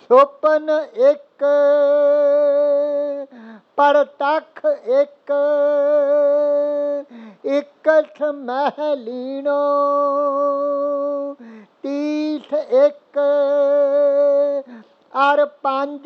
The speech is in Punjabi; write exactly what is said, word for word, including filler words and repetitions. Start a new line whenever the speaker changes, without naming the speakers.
ਸੁਪਨ ਇੱਕ ਪਰਤੱਖ ਇੱਕ ਇਕੱਠ ਮਹਿਲੀਨੋ ਤੀਠ ਇੱਕ ਅਰ ਪੰਜ